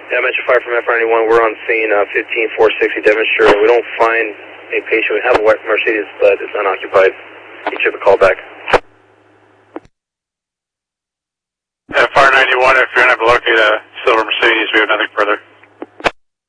Yeah, Metro Fire from FR91. We're on scene 15460 Devonshire. We don't find a patient. We have a white Mercedes, but it's unoccupied. You should have a call back. FR91, if you're unable to locate a silver Mercedes, we have nothing further.